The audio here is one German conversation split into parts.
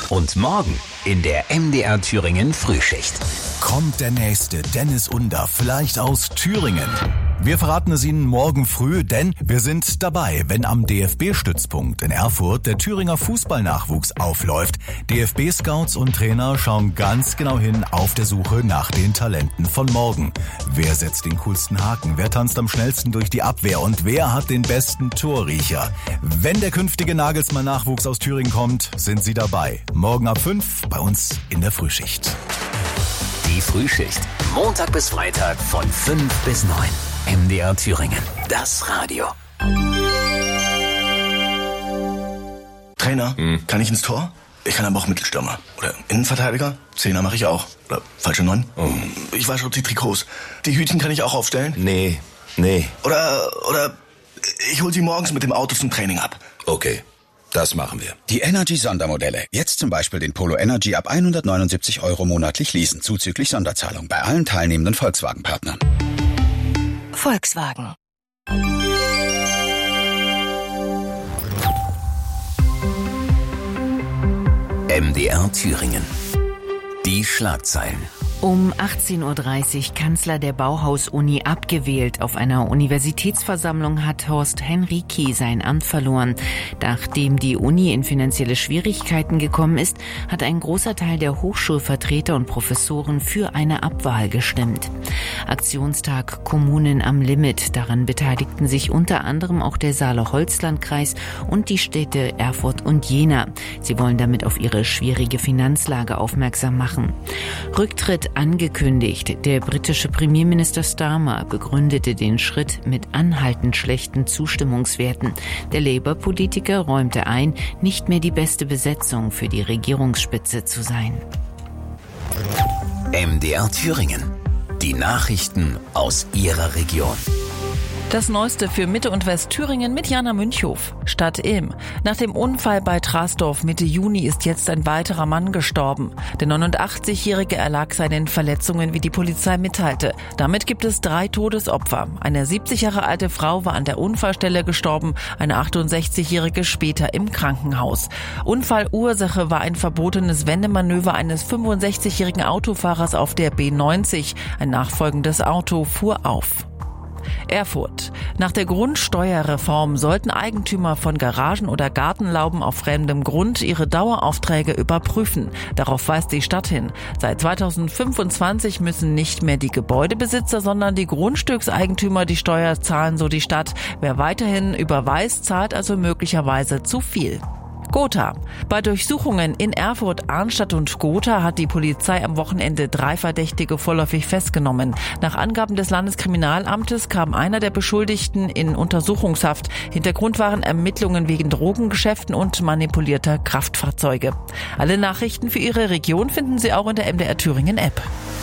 Und morgen in der MDR Thüringen Frühschicht. Kommt der nächste Dennis Under, vielleicht aus Thüringen? Wir verraten es Ihnen morgen früh, denn wir sind dabei, wenn am DFB-Stützpunkt in Erfurt der Thüringer Fußballnachwuchs aufläuft. DFB-Scouts und Trainer schauen ganz genau hin auf der Suche nach den Talenten von morgen. Wer setzt den coolsten Haken? Wer tanzt am schnellsten durch die Abwehr? Und wer hat den besten Torriecher? Wenn der künftige Nagelsmann-Nachwuchs aus Thüringen kommt, sind Sie dabei. Morgen ab 5 bei uns in der Frühschicht. Die Frühschicht. Montag bis Freitag von 5 bis 9. MDR Thüringen. Das Radio. Trainer, kann ich ins Tor? Ich kann aber auch Mittelstürmer. Oder Innenverteidiger? Zehner mache ich auch. Oder falsche 9? Ich wasche auch die Trikots. Die Hütchen kann ich auch aufstellen? Nee. Oder ich hol sie morgens mit dem Auto zum Training ab. Okay, das machen wir. Die Energy-Sondermodelle. Jetzt zum Beispiel den Polo Energy ab 179 € monatlich leasen, zuzüglich Sonderzahlung bei allen teilnehmenden Volkswagen-Partnern. Volkswagen. MDR Thüringen. Die Schlagzeilen. Um 18:30 Uhr Kanzler der Bauhaus-Uni abgewählt. Auf einer Universitätsversammlung hat Horst Henrici sein Amt verloren. Nachdem die Uni in finanzielle Schwierigkeiten gekommen ist, hat ein großer Teil der Hochschulvertreter und Professoren für eine Abwahl gestimmt. Aktionstag Kommunen am Limit. Daran beteiligten sich unter anderem auch der Saale-Holzland-Kreis und die Städte Erfurt und Jena. Sie wollen damit auf ihre schwierige Finanzlage aufmerksam machen. Rücktritt angekündigt. Der britische Premierminister Starmer begründete den Schritt mit anhaltend schlechten Zustimmungswerten. Der Labour-Politiker räumte ein, nicht mehr die beste Besetzung für die Regierungsspitze zu sein. MDR Thüringen. Die Nachrichten aus Ihrer Region. Das Neueste für Mitte- und Westthüringen mit Jana Münchhof. Stadt Ilm. Nach dem Unfall bei Trasdorf Mitte Juni ist jetzt ein weiterer Mann gestorben. Der 89-Jährige erlag seinen Verletzungen, wie die Polizei mitteilte. Damit gibt es 3 Todesopfer. Eine 70 Jahre alte Frau war an der Unfallstelle gestorben, eine 68-Jährige später im Krankenhaus. Unfallursache war ein verbotenes Wendemanöver eines 65-jährigen Autofahrers auf der B90. Ein nachfolgendes Auto fuhr auf. Erfurt. Nach der Grundsteuerreform sollten Eigentümer von Garagen oder Gartenlauben auf fremdem Grund ihre Daueraufträge überprüfen. Darauf weist die Stadt hin. Seit 2025 müssen nicht mehr die Gebäudebesitzer, sondern die Grundstückseigentümer die Steuer zahlen, so die Stadt. Wer weiterhin überweist, zahlt also möglicherweise zu viel. Gotha. Bei Durchsuchungen in Erfurt, Arnstadt und Gotha hat die Polizei am Wochenende 3 Verdächtige vorläufig festgenommen. Nach Angaben des Landeskriminalamtes kam einer der Beschuldigten in Untersuchungshaft. Hintergrund waren Ermittlungen wegen Drogengeschäften und manipulierter Kraftfahrzeuge. Alle Nachrichten für Ihre Region finden Sie auch in der MDR Thüringen App.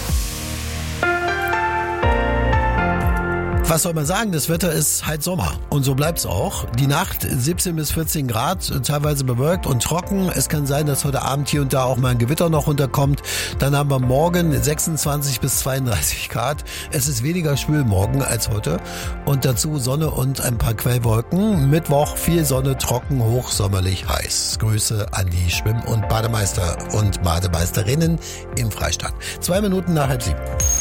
Was soll man sagen? Das Wetter ist halt Sommer. Und so bleibt's auch. Die Nacht 17 bis 14 Grad, teilweise bewölkt und trocken. Es kann sein, dass heute Abend hier und da auch mal ein Gewitter noch runterkommt. Dann haben wir morgen 26 bis 32 Grad. Es ist weniger schwül morgen als heute. Und dazu Sonne und ein paar Quellwolken. Mittwoch viel Sonne, trocken, hochsommerlich, heiß. Grüße an die Schwimm- und Bademeister und Bademeisterinnen im Freistaat. 2 Minuten nach 6:30.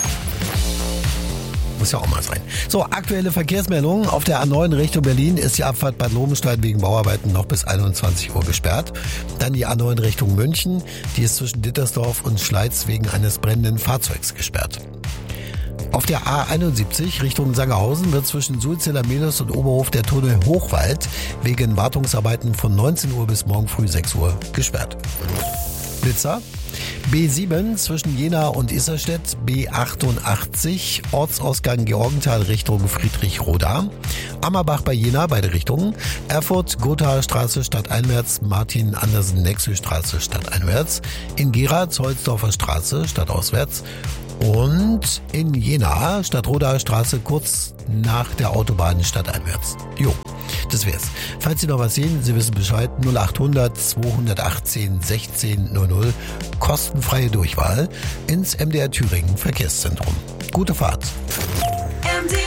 Muss ja auch mal sein. So, aktuelle Verkehrsmeldungen. Auf der A9 Richtung Berlin ist die Abfahrt Bad Lobenstein wegen Bauarbeiten noch bis 21 Uhr gesperrt. Dann die A9 Richtung München. Die ist zwischen Dittersdorf und Schleiz wegen eines brennenden Fahrzeugs gesperrt. Auf der A71 Richtung Sangerhausen wird zwischen Sulzeller-Mehlers und Oberhof der Tunnel Hochwald wegen Wartungsarbeiten von 19 Uhr bis morgen früh 6 Uhr gesperrt. Blitzer. B7 zwischen Jena und Isserstedt, B88, Ortsausgang Georgenthal Richtung Friedrich-Roda, Ammerbach bei Jena, beide Richtungen, Erfurt, Gothaer Straße stadteinwärts, Martin-Andersen-Nexel-Straße stadteinwärts, in Gera, Zollsdorfer Straße stadtauswärts und in Jena, Stadtrodaer Straße kurz nach der Autobahn stadteinwärts. Jo, das wär's. Falls Sie noch was sehen, Sie wissen Bescheid, 0800 218 16 00, kostenfreie Durchwahl ins MDR Thüringen Verkehrszentrum. Gute Fahrt. MDR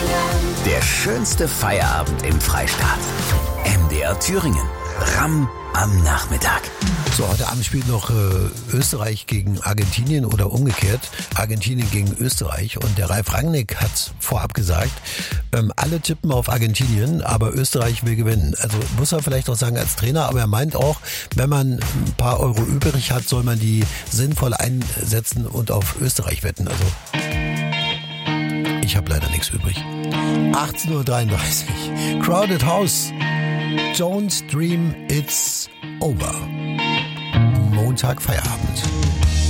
Thüringen. Der schönste Feierabend im Freistaat. MDR Thüringen. Ram am Nachmittag. So, heute Abend spielt noch Österreich gegen Argentinien oder umgekehrt Argentinien gegen Österreich. Und der Ralf Rangnick hat vorab gesagt, alle tippen auf Argentinien, aber Österreich will gewinnen. Also muss er vielleicht auch sagen als Trainer, aber er meint auch, wenn man ein paar Euro übrig hat, soll man die sinnvoll einsetzen und auf Österreich wetten. Also ich habe leider nichts übrig. 18:33 Uhr. Crowded House. Don't dream it's over. Montag Feierabend.